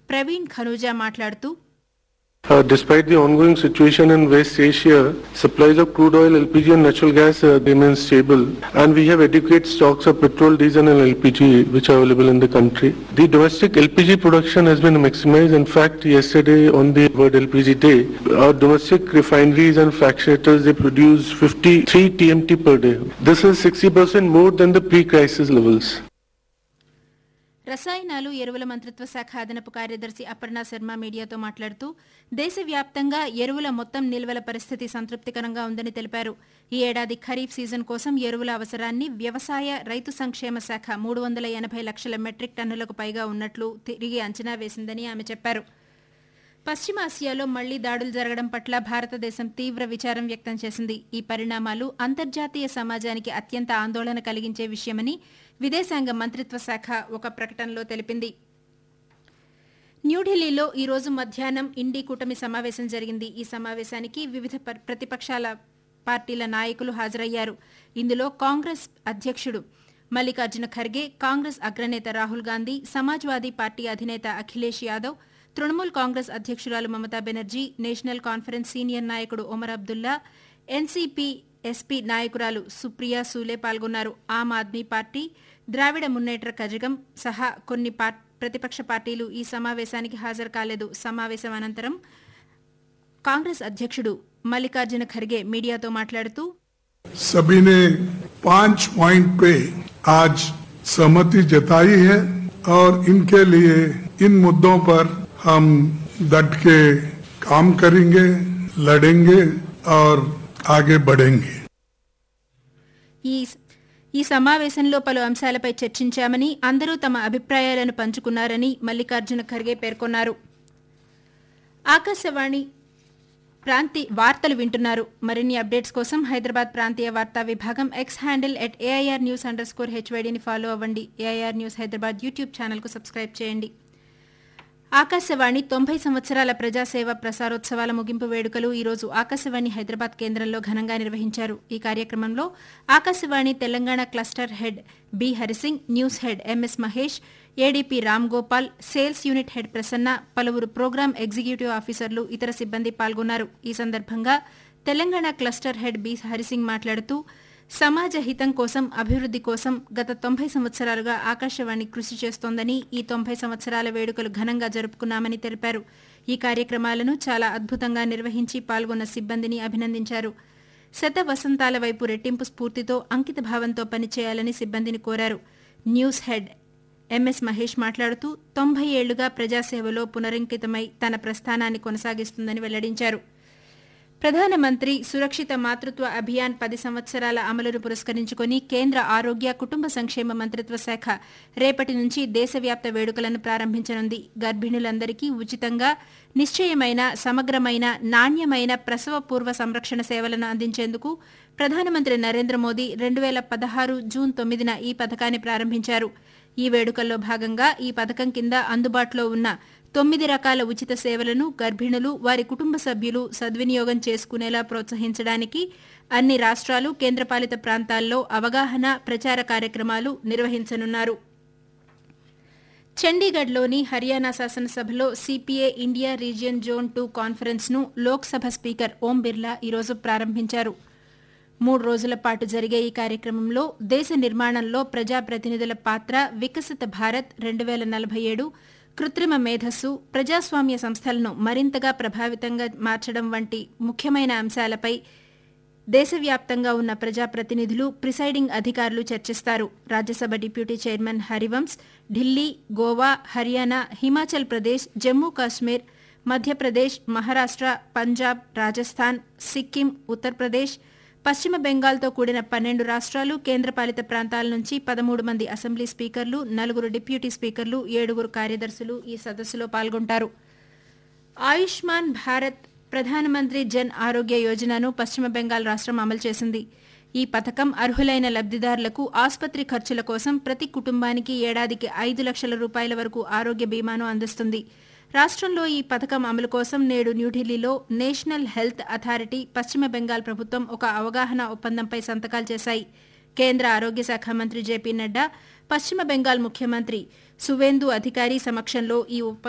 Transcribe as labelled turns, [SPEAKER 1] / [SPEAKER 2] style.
[SPEAKER 1] ప్రవీణ్ ఖనూజా మాట్లాడుతూ
[SPEAKER 2] Despite the ongoing situation in West Asia, supplies of crude oil, LPG and natural gas remain stable, and we have adequate stocks of petrol, diesel and LPG which are available in the country. The domestic LPG production has been maximized. In fact, yesterday on the World LPG Day, our domestic refineries and fractionators, they produce 53 TMT per day. This is 60% more than the pre-crisis levels.
[SPEAKER 1] రసాయనాలు ఎరువుల మంత్రిత్వ శాఖ అదనపు కార్యదర్శి అపర్ణ శర్మ మీడియాతో మాట్లాడుతూ దేశవ్యాప్తంగా ఎరువుల మొత్తం నిల్వల పరిస్థితి సంతృప్తికరంగా ఉందని తెలిపారు. ఈ ఏడాది ఖరీఫ్ సీజన్ కోసం ఎరువుల అవసరాన్ని వ్యవసాయ రైతు సంక్షేమ శాఖ 380 లక్షల మెట్రిక్ టన్నులకు పైగా ఉన్నట్లు తిరిగి అంచనా వేసిందని ఆమె చెప్పారు. పశ్చిమాసియాలో మళ్లీ దాడులు జరగడం పట్ల భారతదేశం తీవ్ర విచారం వ్యక్తం చేసింది. ఈ పరిణామాలు అంతర్జాతీయ సమాజానికి అత్యంత ఆందోళన కలిగించే విషయమని విదేశాంగ మంత్రిత్వ శాఖ ఒక ప్రకటనలో తెలిపింది. న్యూఢిల్లీలో ఈ రోజు మధ్యాహ్నం ఇండీ కూటమి సమావేశం జరిగింది. ఈ సమావేశానికి వివిధ ప్రతిపక్షాల పార్టీల నాయకులు హాజరయ్యారు. ఇందులో కాంగ్రెస్ అధ్యక్షుడు మల్లికార్జున ఖర్గే, కాంగ్రెస్ అగ్రనేత రాహుల్ గాంధీ, సమాజ్వాదీ పార్టీ అధినేత అఖిలేష్ యాదవ్, తృణమూల్ కాంగ్రెస్ అధ్యక్షురాలు Mamata Banerjee, national conference senior నాయకుడు ఒమర్ అబ్దుల్లా, ఎన్సీపీ ఎస్పీ నాయకురాలు సుప్రియా సూలే పాల్గొన్నారు. ఆమ్ ఆద్మీ పార్టీ, ద్రావిడ మున్నేట్ర కజగం సహా కొన్ని ప్రతిపక్ష పార్టీలు ఈ సమావేశానికి హాజరు కాలేదు. సమావేశం అనంతరం కాంగ్రెస్ అధ్యక్షుడు మల్లికార్జున ఖర్గే మీడియాతో మాట్లాడుతూ
[SPEAKER 3] सभी ने 5 पॉइंट पे आज सहमति जताई है और इनके लिए इन मुद्दों पर हम डट के काम करेंगे, लड़ेंगे और आगे बढ़ेंगे.
[SPEAKER 1] ఈ సమావేశంలో పలు అంశాలపై చర్చించామని, అందరూ తమ అభిప్రాయాలను పంచుకున్నారని మల్లికార్జున ఖర్గే పేర్కొన్నారు. ఆకాశవాణి వార్తలు వింటున్నారు. మరిన్ని అప్డేట్స్ కోసం హైదరాబాద్ ప్రాంతీయ వార్తా విభాగం ఎక్స్ హ్యాండిల్ @AIRnews_HYDని ఫాలో అవ్వండి. AIR న్యూస్ హైదరాబాద్ యూట్యూబ్ ఛానల్కు సబ్స్క్రైబ్ చేయండి. ఆకాశవాణి 90 సంవత్సరాల ప్రజాసేవ ప్రసారోత్సవాల ముగింపు వేడుకలు ఈరోజు ఆకాశవాణి హైదరాబాద్ కేంద్రంలో ఘనంగా నిర్వహించారు. ఈ కార్యక్రమంలో Akashvani Telangana cluster head B Hari Singh, news head MS Mahesh, ADP Ram Gopal, sales unit head Prasanna, పలువురు ప్రోగ్రాం ఎగ్జిక్యూటివ్ ఆఫీసర్లు, ఇతర సిబ్బంది పాల్గొన్నారు. ఈ సందర్భంగా Telangana cluster head B Hari Singh మాట్లాడుతూ సమాజ హితం కోసం, అభివృద్ది కోసం గత 90 సంవత్సరాలుగా ఆకాశవాణి కృషి చేస్తోందని, ఈ 90 సంవత్సరాల వేడుకలు ఘనంగా జరుపుకున్నామని తెలిపారు. ఈ కార్యక్రమాలను చాలా అద్భుతంగా నిర్వహించి పాల్గొన్న సిబ్బందిని అభినందించారు. శత వసంతాల వైపు రెట్టింపు స్ఫూర్తితో, అంకిత భావంతో పనిచేయాలని సిబ్బందిని కోరారు. న్యూస్ హెడ్ ఎంఎస్ మహేష్ మాట్లాడుతూ 90 ఏళ్లుగా ప్రజాసేవలో పునరంకితమై తన ప్రస్థానాన్ని కొనసాగిస్తుందని వెల్లడించారు. ప్రధానమంత్రి సురక్షిత మాతృత్వ అభియాన్ 10 సంవత్సరాల అమలును పురస్కరించుకుని కేంద్ర ఆరోగ్య కుటుంబ సంక్షేమ మంత్రిత్వ శాఖ రేపటి నుంచి దేశవ్యాప్త వేడుకలను ప్రారంభించనుంది. గర్భిణులందరికీ ఉచితంగా, నిశ్చయమైన, సమగ్రమైన, నాణ్యమైన ప్రసవ పూర్వ సంరక్షణ సేవలను అందించేందుకు ప్రధానమంత్రి నరేంద్ర మోదీ 2016 జూన్ 9న ఈ పథకాన్ని ప్రారంభించారు. ఈ వేడుకల్లో భాగంగా ఈ పథకం కింద అందుబాటులో ఉన్న 9 రకాల ఉచిత సేవలను గర్భిణులు, వారి కుటుంబ సభ్యులు సద్వినియోగం చేసుకునేలా ప్రోత్సహించడానికి అన్ని రాష్ట్రాలు, కేంద్రపాలిత ప్రాంతాల్లో అవగాహన, ప్రచార కార్యక్రమాలు నిర్వహించనున్నారు. చండీగఢ్లోని హర్యానా శాసనసభలో CPI India region zone 2 కాన్ఫరెన్స్ను Lok Sabha speaker Om Birla ఈరోజు ప్రారంభించారు. 3 రోజుల పాటు జరిగే ఈ కార్యక్రమంలో దేశ నిర్మాణంలో ప్రజాప్రతినిధుల పాత్ర, వికసిత భారత్ 2047, కృత్రిమ మేధస్సు, ప్రజాస్వామ్య సంస్థలను మరింతగా ప్రభావితంగా మార్చడం వంటి ముఖ్యమైన అంశాలపై దేశవ్యాప్తంగా ఉన్న ప్రజాప్రతినిధులు, ప్రిసైడింగ్ అధికారులు చర్చిస్తారు. రాజ్యసభ డిప్యూటీ చైర్మన్ హరివంశ్ ఢిల్లీ, గోవా, హర్యానా, హిమాచల్ ప్రదేశ్, జమ్మూ కాశ్మీర్, మధ్యప్రదేశ్, మహారాష్ట్ర, పంజాబ్, రాజస్థాన్, సిక్కిం, ఉత్తరప్రదేశ్, పశ్చిమ బెంగాల్తో కూడిన 12 రాష్ట్రాలు, కేంద్రపాలిత ప్రాంతాల నుంచి 13 మంది అసెంబ్లీ స్పీకర్లు, 4 డిప్యూటీ స్పీకర్లు, 7 కార్యదర్శులు ఈ సదస్సులో పాల్గొంటారు. ఆయుష్మాన్ భారత్ ప్రధానమంత్రి జన్ ఆరోగ్య యోజనను పశ్చిమ బెంగాల్ రాష్ట్రం అమలు చేసింది. ఈ పథకం అర్హులైన లబ్దిదారులకు ఆసుపత్రి ఖర్చుల కోసం ప్రతి కుటుంబానికి ఏడాదికి 5 లక్షల రూపాయల వరకు ఆరోగ్య బీమాను అందిస్తుంది. రాష్ట్రంలో ఈ పథకం అమలు కోసం నేడు న్యూఢిల్లీలో నేషనల్ హెల్త్ అథారిటీ, పశ్చిమ బెంగాల్ ప్రభుత్వం ఒక అవగాహన ఒప్పందంపై సంతకాలు చేశాయి. కేంద్ర ఆరోగ్య శాఖ మంత్రి జేపీ నడ్డా, పశ్చిమ బెంగాల్ ముఖ్యమంత్రి సువేందు అధికారి సమక్షంలో ఈ